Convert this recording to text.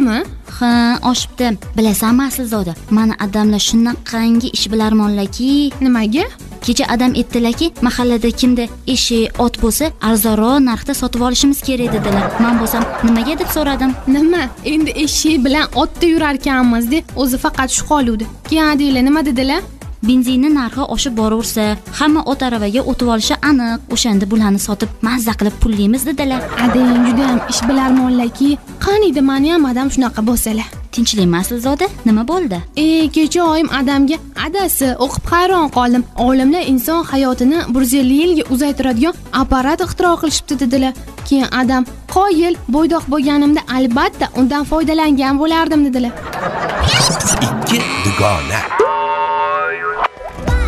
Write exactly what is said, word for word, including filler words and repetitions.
oshibdimi? Ha, oshibdi. Bilasanmi Aslzoda, mana adamlar shunaqangi ishbilarmonlarki. Nimaga? Kecha adam aytdilarki, mahallada kimda eshik, ot bo'lsa, arzonroq narxda sotib olishimiz kerak dedilar. Men bo'lsam, nimaga deb so'radim. Nima? Endi eshik bilan otda yurar ekanmiz deb o'zi faqat shu qoluvdi. Keyin deylar, nima dedilar? Benzinning narxi oshib boraversa, hamma ot aravaga o'tib olishi aniq. O'shanda bularni sotib mazza qilib pullaymiz dedilar. Adang juda ham ishbilarmonlarki, qaniydi meni ham adam shunaqa bo'lsalar. Tinchlikmi Aslzoda? Nima bo'ldi? E, kecha oyim adamga, adasi, o'qib hayron qoldim. Olimlar inson hayotini bir yuz ellik yilga uzaytiradigan apparat ixtiro qilishibdi dedilar. Keyin adam, qoyil, bo'ydoq bo'lganimda albatta undan foydalangan bo'lardim dedilar. ikki dugona.